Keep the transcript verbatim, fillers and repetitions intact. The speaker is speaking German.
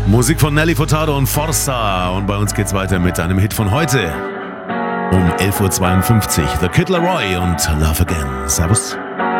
Musik von Nelly Furtado und Forza. Und bei uns geht's weiter mit einem Hit von heute. Um elf Uhr zweiundfünfzig. The Kid Laroi und Love Again. Servus.